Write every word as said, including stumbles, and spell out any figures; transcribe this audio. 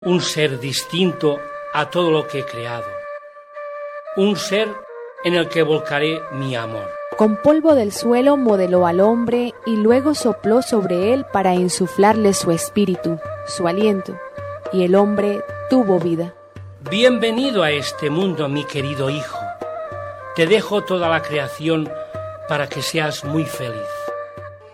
un ser distinto a todo lo que he creado, un ser en el que volcaré mi amor. Con polvo del suelo modeló al hombre y luego sopló sobre él para insuflarle su espíritu, su aliento, y el hombre tuvo vida. Bienvenido a este mundo, mi querido hijo. Te dejo toda la creación para que seas muy feliz.